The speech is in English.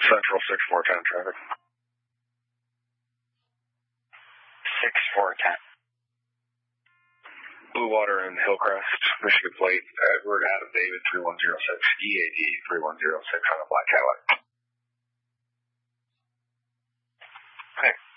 Central 6410 traffic. 6410. Blue Water and Hillcrest, Michigan Plate, Edward Adam David 3106, EAD 3106 on a black Cadillac.